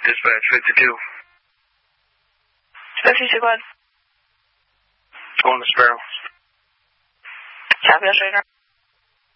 Dispatch 52. Special squad. On the Sparrow. Copy, I'll show you now.